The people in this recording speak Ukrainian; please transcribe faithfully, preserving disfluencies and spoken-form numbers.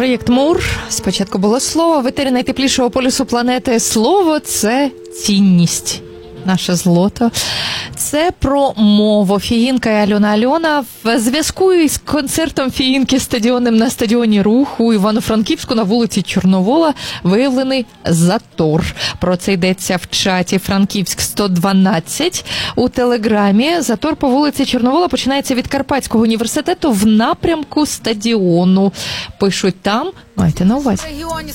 Проєкт Мур. Спочатку було слово. В етері найтеплішого полюсу планети. Слово – це цінність. Наше злото. Це про мову. Фіїнка і Альона Альона. В зв'язку із концертом Фіїнки стадіонним на стадіоні Рух у Івано-Франківську на вулиці Чорновола виявлений затор. Про це йдеться в чаті Франківськ сто дванадцять. У телеграмі затор по вулиці Чорновола починається від Карпатського університету в напрямку стадіону. Пишуть там, майте на увазі.